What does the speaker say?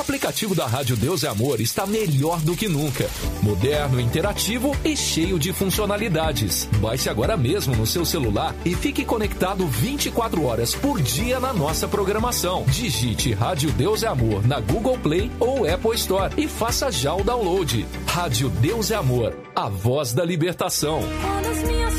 O aplicativo da Rádio Deus é Amor está melhor do que nunca. Moderno, interativo e cheio de funcionalidades. Baixe agora mesmo no seu celular e fique conectado 24 horas por dia na nossa programação. Digite Rádio Deus é Amor na Google Play ou Apple Store e faça já o download. Rádio Deus é Amor, a voz da libertação.